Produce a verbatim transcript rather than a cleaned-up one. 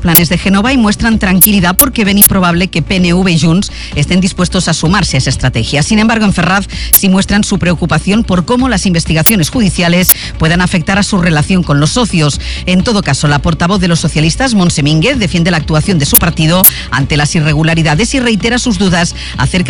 planes de Génova y muestran tranquilidad porque ven improbable que P N V y Junts estén dispuestos a sumarse a esa estrategia. Sin embargo, en Ferraz sí muestran su preocupación por cómo las investigaciones judiciales puedan afectar a su relación con los socios. En todo caso, la portavoz de los socialistas, Montse Mínguez, defiende la actuación de su partido ante las irregularidades y reitera sus dudas acerca